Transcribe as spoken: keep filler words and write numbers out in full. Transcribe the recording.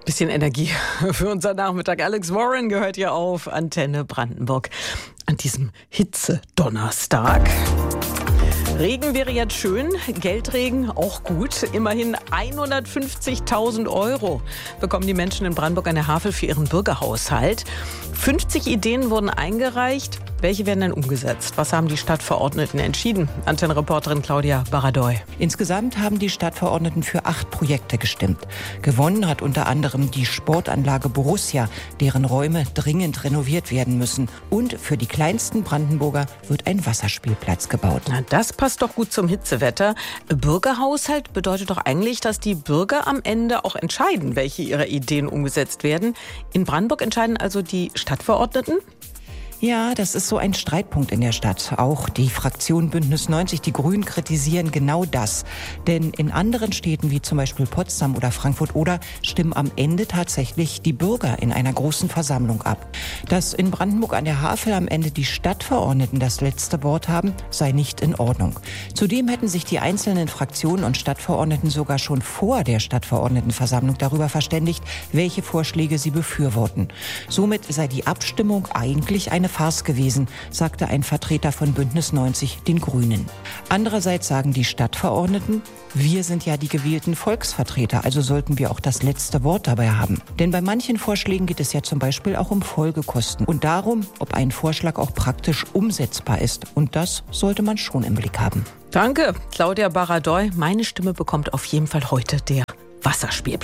Bisschen Energie für unseren Nachmittag. Alex Warren gehört hier auf Antenne Brandenburg an diesem Hitze-Donnerstag. Regen wäre jetzt schön, Geldregen auch gut. Immerhin hundertfünfzigtausend Euro bekommen die Menschen in Brandenburg an der Havel für ihren Bürgerhaushalt. fünfzig Ideen wurden eingereicht. Welche werden denn umgesetzt? Was haben die Stadtverordneten entschieden? Antenne-Reporterin Claudia Baradoy. Insgesamt haben die Stadtverordneten für acht Projekte gestimmt. Gewonnen hat unter anderem die Sportanlage Borussia, deren Räume dringend renoviert werden müssen. Und für die kleinsten Brandenburger wird ein Wasserspielplatz gebaut. Na, das passt doch gut zum Hitzewetter. Bürgerhaushalt bedeutet doch eigentlich, dass die Bürger am Ende auch entscheiden, welche ihrer Ideen umgesetzt werden. In Brandenburg entscheiden also die Stadtverordneten? Ja, das ist so ein Streitpunkt in der Stadt. Auch die Fraktion Bündnis neunzig, die Grünen, kritisieren genau das. Denn in anderen Städten wie zum Beispiel Potsdam oder Frankfurt oder stimmen am Ende tatsächlich die Bürger in einer großen Versammlung ab. Dass in Brandenburg an der Havel am Ende die Stadtverordneten das letzte Wort haben, sei nicht in Ordnung. Zudem hätten sich die einzelnen Fraktionen und Stadtverordneten sogar schon vor der Stadtverordnetenversammlung darüber verständigt, welche Vorschläge sie befürworten. Somit sei die Abstimmung eigentlich eine Farce gewesen, sagte ein Vertreter von Bündnis neunzig, den Grünen. Andererseits sagen die Stadtverordneten, wir sind ja die gewählten Volksvertreter, also sollten wir auch das letzte Wort dabei haben. Denn bei manchen Vorschlägen geht es ja zum Beispiel auch um Folgekosten und darum, ob ein Vorschlag auch praktisch umsetzbar ist. Und das sollte man schon im Blick haben. Danke, Claudia Baradoy. Meine Stimme bekommt auf jeden Fall heute der Wasserspielplatz.